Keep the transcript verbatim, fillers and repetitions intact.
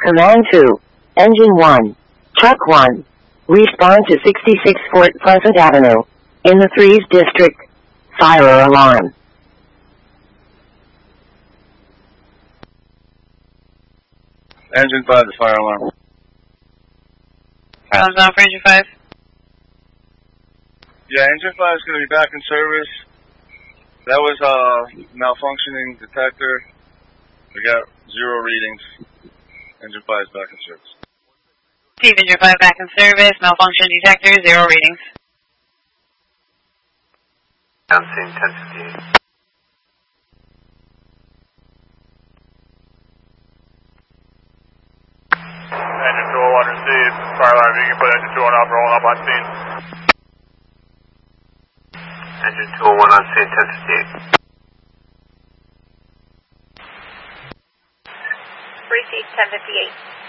Command two. Engine one. Truck one. Respond to sixty-six Fort Pleasant Avenue. In the Threes District. Fire alarm. Engine five, the fire alarm. Alarm's on for engine five. Yeah, engine five is going to be back in service. That was a malfunctioning detector. We got zero readings. Engine five is back in service. Steve, engine five back in service. Malfunction detector, zero readings. On scene ten fifty-eight. Engine two oh one received. Fire alarm, you can put engine two oh one up, rolling up on scene. Engine two oh one on scene ten fifty-eight. Received ten fifty-eight.